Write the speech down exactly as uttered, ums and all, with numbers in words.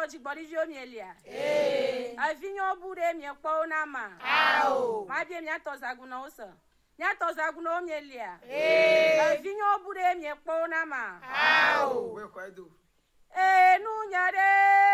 to jigbori jo mielia eh avinyo bure mi po na ma Ao. ma bi mi ato zaguna osa mi ato zaguna o mielia Eh. avinyo bure mi po na ma Ao. We kwa do. eh nu nyare